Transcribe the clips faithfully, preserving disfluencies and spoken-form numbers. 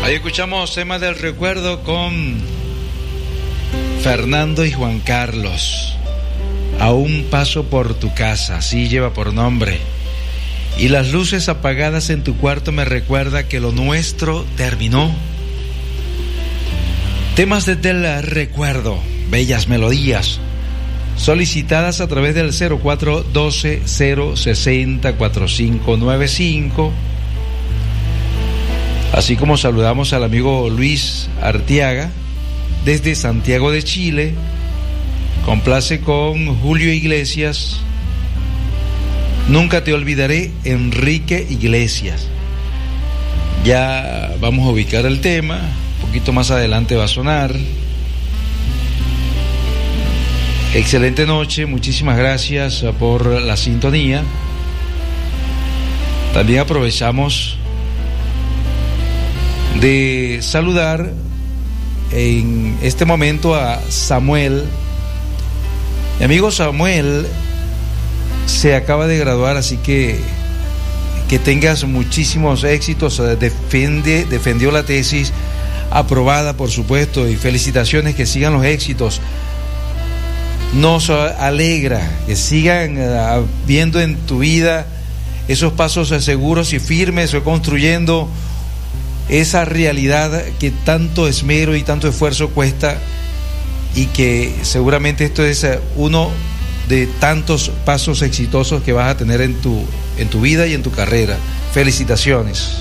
Ahí escuchamos Temas del Recuerdo con Fernando y Juan Carlos. A un paso por tu casa, así lleva por nombre. Y las luces apagadas en tu cuarto me recuerda que lo nuestro terminó. Temas desde el recuerdo, bellas melodías, solicitadas a través del cero cuatro uno dos cero seis cero cuatro cinco nueve cinco. Así como saludamos al amigo Luis Arteaga desde Santiago de Chile. Complace con Julio Iglesias. Nunca te olvidaré, Enrique Iglesias. Ya vamos a ubicar el tema. Un poquito más adelante va a sonar. Excelente noche, muchísimas gracias por la sintonía. También aprovechamos de saludar en este momento a Samuel. Mi amigo Samuel se acaba de graduar, así que que tengas muchísimos éxitos. Defiende, defendió la tesis aprobada, por supuesto, y felicitaciones, que sigan los éxitos. Nos alegra que sigan uh, viendo en tu vida esos pasos seguros y firmes, construyendo esa realidad que tanto esmero y tanto esfuerzo cuesta, y que seguramente esto es uno de tantos pasos exitosos que vas a tener en tu, en tu vida y en tu carrera. Felicitaciones.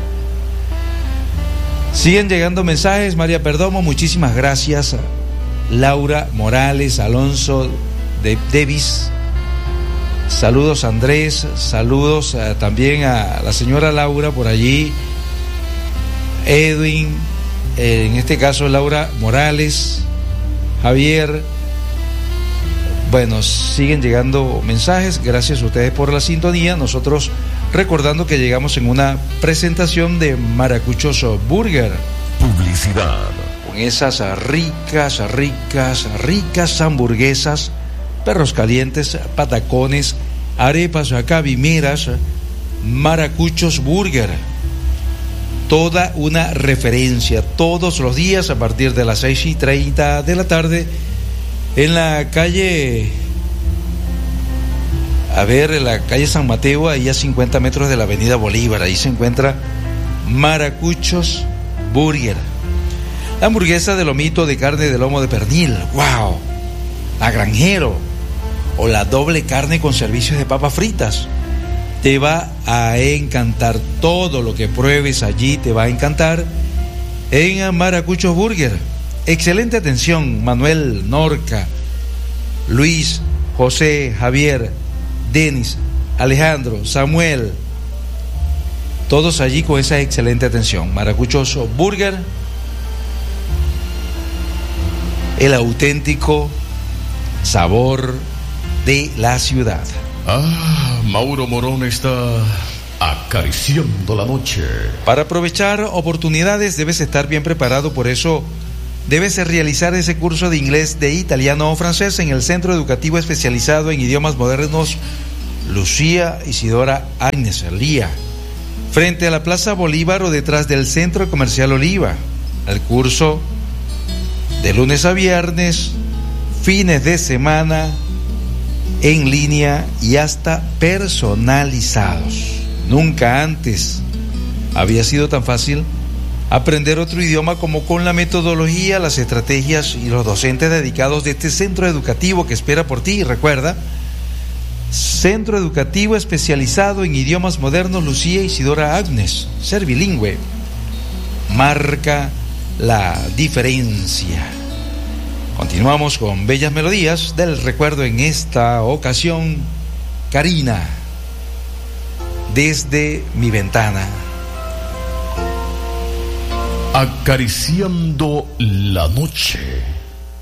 Siguen llegando mensajes. María Perdomo, muchísimas gracias. Laura Morales, Alonso de Davis, saludos Andrés, saludos uh, también a la señora Laura por allí, Edwin, eh, en este caso Laura Morales, Javier. Bueno, siguen llegando mensajes, gracias a ustedes por la sintonía. Nosotros recordando que llegamos en una presentación de Maracuchos Burger. Publicidad. Con esas ricas, ricas, ricas hamburguesas, perros calientes, patacones, arepas cabimeras, Maracuchos Burger. Toda una referencia, todos los días a partir de las seis y treinta de la tarde, en la calle, a ver, en la calle San Mateo, ahí a cincuenta metros de la avenida Bolívar. Ahí se encuentra Maracuchos Burger. La hamburguesa de lomito de carne de lomo de pernil, wow, a granjero, o la doble carne con servicios de papas fritas. Te va a encantar. Todo lo que pruebes allí te va a encantar en Maracuchos Burger. Excelente atención. Manuel, Norca, Luis, José, Javier, Denis, Alejandro, Samuel, todos allí con esa excelente atención. Maracuchos Burger, el auténtico sabor de la ciudad. Ah, Mauro Morón está acariciando la noche. Para aprovechar oportunidades debes estar bien preparado, por eso debes realizar ese curso de inglés, de italiano o francés en el Centro Educativo Especializado en Idiomas Modernos Lucía Isidora Agnes Lía, frente a la Plaza Bolívar o detrás del Centro Comercial Oliva. El curso de lunes a viernes, fines de semana, en línea y hasta personalizados. Nunca antes había sido tan fácil aprender otro idioma como con la metodología, las estrategias y los docentes dedicados de este centro educativo que espera por ti. Recuerda, Centro Educativo Especializado en Idiomas Modernos Lucía Isidora Agnes, ser bilingüe, marca la diferencia. Continuamos con bellas melodías del recuerdo. En esta ocasión, Karina, desde mi ventana. Acariciando la noche.